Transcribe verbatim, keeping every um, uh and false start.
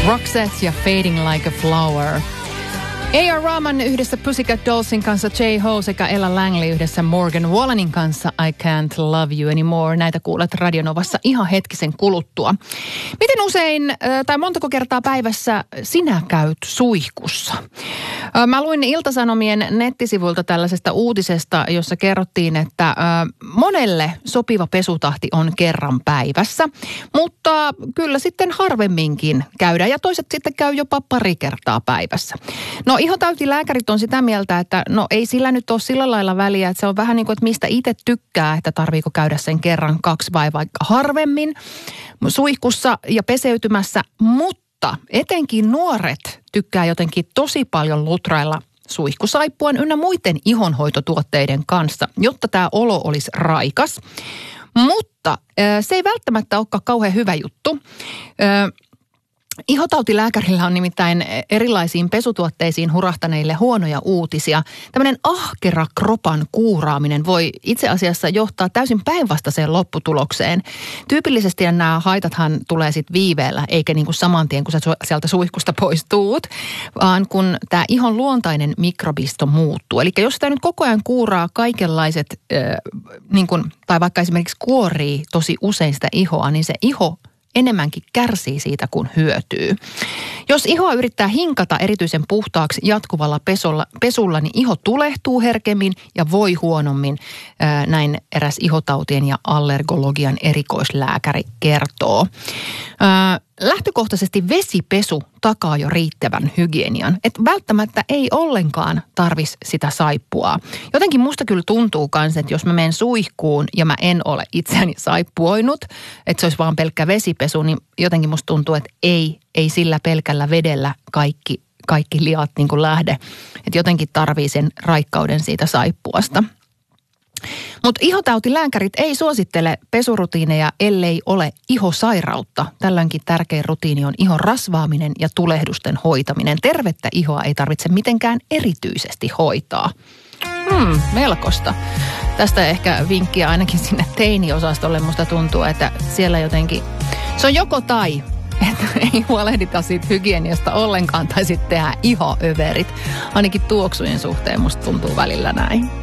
Roxette ja Fading Like a Flower. A R. Rahman yhdessä Pussycat Dollsin kanssa, J-Ho sekä Ella Langley yhdessä Morgan Wallenin kanssa I Can't Love You Anymore. Näitä kuulet Radionovassa ihan hetkisen kuluttua. Miten usein tai montako kertaa päivässä sinä käyt suihkussa? Mä luin Ilta-Sanomien nettisivuilta tällaisesta uutisesta, jossa kerrottiin, että monelle sopiva pesutahti on kerran päivässä, mutta kyllä sitten harvemminkin käydään ja toiset sitten käy jopa pari kertaa päivässä. No ihotautilääkärit on sitä mieltä, että no ei sillä nyt ole sillä lailla väliä, että se on vähän niin kuin, että mistä itse tykkää, että tarviiko käydä sen kerran kaksi vai vaikka harvemmin suihkussa ja peseytymässä, mutta etenkin nuoret tykkää jotenkin tosi paljon lutrailla suihkusaippuan ynnä muiden ihonhoitotuotteiden kanssa, jotta tämä olo olisi raikas. Mutta se ei välttämättä olekaan kauhean hyvä juttu. Ihotautilääkärillä on nimittäin erilaisiin pesutuotteisiin hurahtaneille huonoja uutisia. Tämmöinen ahkera kropan kuuraaminen voi itse asiassa johtaa täysin päinvastaiseen lopputulokseen. Tyypillisesti nämä haitathan tulee sitten viiveellä, eikä niin kuin saman tien, kun sä sieltä suihkusta pois tuut, vaan kun tämä ihon luontainen mikrobisto muuttuu. Eli jos sitä nyt koko ajan kuuraa kaikenlaiset, äh, niin kuin, tai vaikka esimerkiksi kuorii tosi usein sitä ihoa, niin se iho enemmänkin kärsii siitä, kun hyötyy. Jos ihoa yrittää hinkata erityisen puhtaaksi jatkuvalla pesulla, pesulla niin iho tulehtuu herkemmin ja voi huonommin, näin eräs ihotautien ja allergologian erikoislääkäri kertoo. Lähtökohtaisesti vesipesu takaa jo riittävän hygienian. Että välttämättä ei ollenkaan tarvisi sitä saippua. Jotenkin musta kyllä tuntuu kans, että jos mä menen suihkuun ja mä en ole itseäni saippuoinut, että se olisi vaan pelkkä vesipesu, niin jotenkin musta tuntuu, että ei, ei sillä pelkällä vedellä kaikki, kaikki liat niin kuin lähde. Että jotenkin tarvii sen raikkauden siitä saippuasta. Mutta ihotautilääkärit ei suosittele pesurutiineja, ellei ole ihosairautta. Tällöinkin tärkein rutiini on ihon rasvaaminen ja tulehdusten hoitaminen. Tervettä ihoa ei tarvitse mitenkään erityisesti hoitaa. Hmm, melkoista. Tästä ehkä vinkkiä ainakin sinne teiniosastolle. Musta tuntuu, että siellä jotenkin, se on joko tai, että ei huolehdita siitä hygieniasta ollenkaan tai sitten tehdään ihoöverit. Ainakin tuoksujen suhteen musta tuntuu välillä näin.